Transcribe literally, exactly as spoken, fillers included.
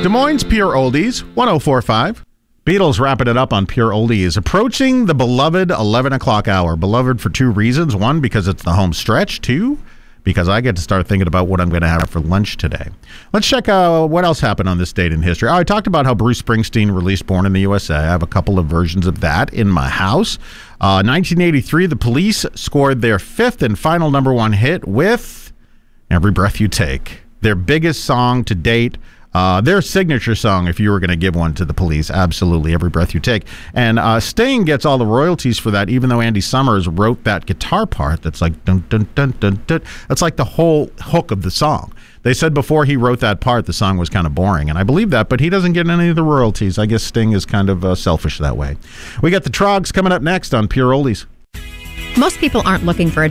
Des Moines Pure Oldies, one oh four point five. Beatles wrapping it up on Pure Oldies. Approaching the beloved eleven o'clock hour. Beloved for two reasons. One, because it's the home stretch. Two, because I get to start thinking about what I'm going to have for lunch today. Let's check uh, what else happened on this date in history. Oh, I talked about how Bruce Springsteen released Born in the U S A. I have a couple of versions of that in my house. Uh, nineteen eighty-three, the Police scored their fifth and final number one hit with Every Breath You Take. Their biggest song to date. Uh, their signature song, if you were going to give one to the Police, absolutely, Every Breath You Take. And uh, Sting gets all the royalties for that, even though Andy Summers wrote that guitar part that's like, dun, dun, dun, dun, dun. That's like the whole hook of the song. They said before he wrote that part, the song was kind of boring, and I believe that, but he doesn't get any of the royalties. I guess Sting is kind of uh, selfish that way. We got the Trogs coming up next on Pure Oldies. Most people aren't looking for a